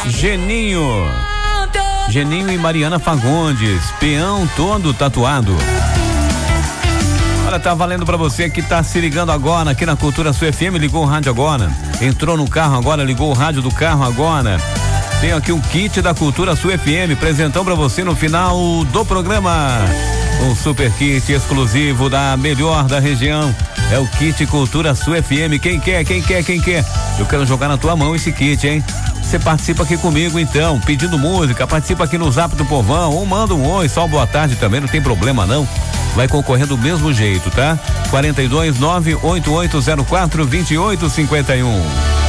Geninho e Mariana Fagundes, peão todo tatuado. Olha, tá valendo pra você que tá se ligando agora aqui na Cultura Sul FM, ligou o rádio agora, entrou no carro agora, ligou o rádio do carro agora. Tem aqui um kit da Cultura Sul FM, presentão pra você no final do programa. Um super kit exclusivo da melhor da região. É o kit Cultura Sul FM. Quem quer? Eu quero jogar na tua mão esse kit, hein? Você participa aqui comigo então, pedindo música, participa aqui no Zap do Povão, ou manda um oi, só boa tarde também, não tem problema não. Vai concorrer do mesmo jeito, tá? 42 98804 2851.